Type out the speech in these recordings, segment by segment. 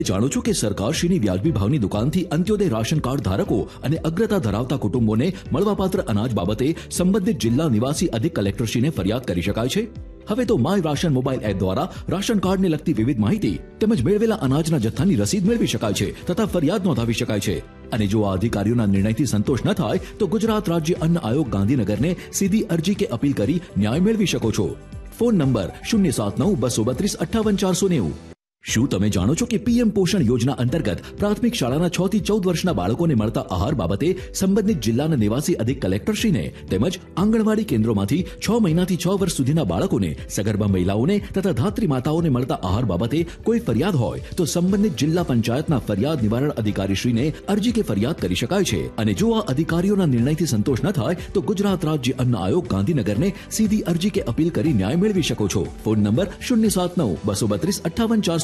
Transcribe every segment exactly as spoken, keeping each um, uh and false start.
જાણો છો કે સરકારશ્રીની વ્યાજબી ભાવની દુકાનથી અંત્યોદય રાશન કાર્ડ ધારકો અને અગ્રતા ધરાવતા કુટુંબોને મળવાપાત્ર અનાજ બાબતે સંબંધિત જિલ્લા નિવાસી અધિક કલેક્ટરશ્રીને ફરિયાદ કરી શકાય છે. હવે તો માય રાશન મોબાઈલ એપ દ્વારા રાશન કાર્ડને લગતી વિવિધ માહિતી તેમજ મેળવેલા અનાજના જથ્થાની રસીદ મેળવી શકાય છે તથા ફરિયાદ નોંધાવી શકાય છે. અને જો આ અધિકારીઓના નિર્ણયથી સંતોષ ન થાય તો ગુજરાત રાજ્ય અન્ન આયોગ ગાંધીનગરને સીધી અરજી કે અપીલ કરી ન્યાય મેળવી શકો છો. ફોન નંબર શૂન્ય સાત નવ બસો બત્રીસ અઠ્ઠાવન ચારસો નેવું. શું તમે જાણો છો કે પીએમ પોષણ યોજના અંતર્ગત પ્રાથમિક શાળાના છ થી ચૌદ વર્ષના બાળકોને મળતા આહાર બાબતે સંબંધિત જિલ્લાના નિવાસી અધિક કલેક્ટરશ્રીને તેમજ આંગણવાડી કેન્દ્રોમાંથી છ મહિનાથી છ વર્ષ સુધીના બાળકોને સગર્ભા મહિલાઓને તથા ધાત્રી માતાઓને મળતા આહાર બાબતે કોઈ ફરિયાદ હોય તો સંબંધિત જિલ્લા પંચાયતના ફરિયાદ નિવારણ અધિકારીશ્રીને અરજી કે ફરિયાદ કરી શકાય છે. અને જો આ અધિકારીઓના નિર્ણયથી સંતોષ ન થાય તો ગુજરાત રાજ્ય અન્ન આયોગ ગાંધીનગરને સીધી અરજી કે અપીલ કરી ન્યાય મેળવી શકો છો. ફોન નંબર શૂન્ય સાત નવ બસો બત્રીસ અઠ્ઠાવન ચારસો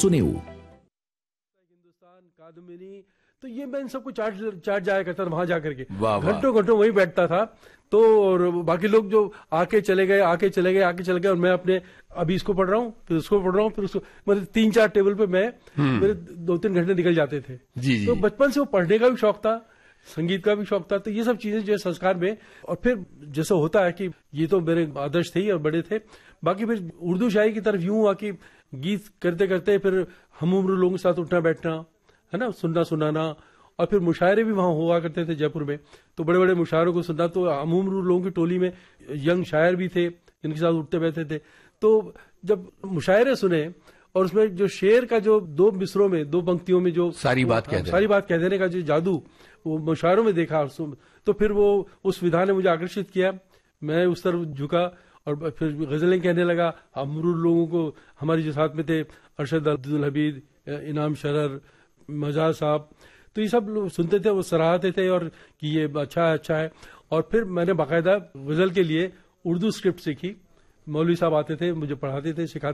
हिंदुस्तान कादम्बिनी, तो ये मैं इन सबको चाट चाट जाया करता था वहां जाकर के, घंटों घंटों वहीं बैठता था. तो और बाकी लोग जो आके चले गए आके चले गए आके चले गए और मैं अपने अभी इसको पढ़ रहा हूँ फिर उसको पढ़ रहा हूँ फिर उसको मतलब तीन चार टेबल पे मैं मेरे दो तीन घंटे निकल जाते थे. जी, तो जी. बचपन से वो पढ़ने का भी शौक था, संगीत का भी शौक था. तो ये सब चीजें जो है संस्कार में, और फिर जैसा होता है कि ये तो मेरे आदर्श थे ही और बड़े थे. बाकी फिर उर्दू शायरी की तरफ यूं हुआ कि गीत करते करते फिर हम उम्र लोगों के साथ उठना बैठना है ना, सुनना सुनाना. और फिर मुशायरे भी वहां हुआ करते थे जयपुर में, तो बड़े बड़े मुशायरों को सुनना. तो हम उम्र लोगों की टोली में यंग शायर भी थे जिनके साथ उठते बैठते थे. तो जब मुशायरे सुने और उसमें जो शेर का जो दो मिसरों में दो पंक्तियों में जो सारी बात कह देना सारी बात कह देने का जो जादू वो मुशायरों में देखा, तो फिर वो उस विधा ने मुझे आकर्षित किया. मैं उस तरफ झुका और फिर गजलें कहने लगा. हम लोगों को हमारे जो साथ में थे अरशद अब्दुल हमीद, इनाम शरर, मजाज साहब, तो ये सब लोग सुनते थे, वो सराहते थे और कि ये अच्छा है अच्छा है. और फिर मैंने बाकायदा गजल के लिए उर्दू स्क्रिप्ट सीखी. मौलवी साहब आते थे, मुझे पढ़ाते थे, सिखाते